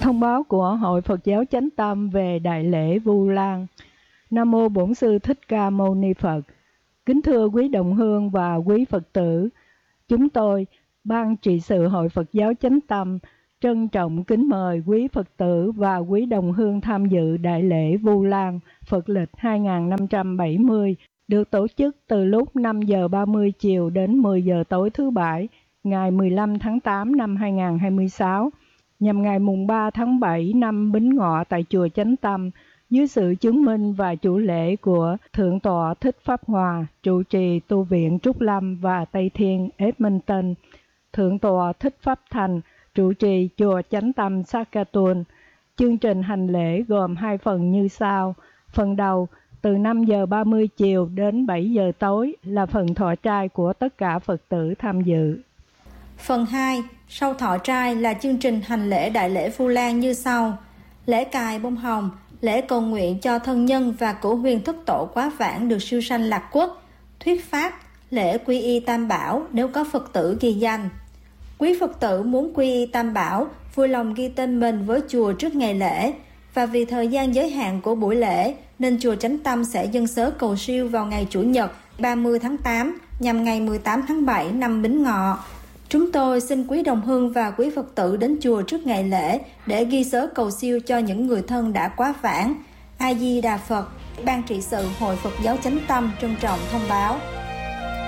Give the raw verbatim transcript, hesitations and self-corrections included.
Thông báo của Hội Phật giáo Chánh Tâm về Đại lễ Vu Lan. Nam mô Bổn Sư Thích Ca Mâu Ni Phật. Kính thưa quý đồng hương và quý Phật tử, chúng tôi, Ban trị sự Hội Phật giáo Chánh Tâm, trân trọng kính mời quý Phật tử và quý đồng hương tham dự Đại lễ Vu Lan Phật lịch hai nghìn năm trăm bảy mươi, được tổ chức từ lúc năm giờ ba mươi chiều đến mười giờ tối thứ Bảy, ngày mười lăm tháng tám năm hai nghìn không trăm hai mươi sáu, nhằm ngày mùng ba tháng bảy năm Bính Ngọ tại chùa Chánh Tâm, dưới sự chứng minh và chủ lễ của Thượng tọa Thích Pháp Hòa, trụ trì tu viện Trúc Lâm và Tây Thiên Edmonton, Thượng tọa Thích Pháp Thành, trụ trì chùa Chánh Tâm Saskatoon. Chương trình hành lễ gồm hai phần như sau. Phần đầu, từ năm giờ ba mươi chiều đến bảy giờ tối là phần thọ trai của tất cả Phật tử tham dự. Phần hai, sau thọ trai là chương trình hành lễ Đại lễ Vu Lan như sau. Lễ cài bông hồng, lễ cầu nguyện cho thân nhân và cửu huyền thất tổ quá vãng được siêu sanh lạc quốc, thuyết pháp, lễ quy y Tam Bảo nếu có Phật tử ghi danh. Quý Phật tử muốn quy y Tam Bảo, vui lòng ghi tên mình với chùa trước ngày lễ, và vì thời gian giới hạn của buổi lễ nên chùa Chánh Tâm sẽ dâng sớ cầu siêu vào ngày Chủ nhật ba mươi tháng tám nhằm ngày mười tám tháng bảy năm Bính Ngọ. Chúng tôi xin quý đồng hương và quý Phật tử đến chùa trước ngày lễ để ghi sớ cầu siêu cho những người thân đã quá vãng. A Di Đà Phật. Ban trị sự Hội Phật giáo Chánh Tâm trân trọng thông báo.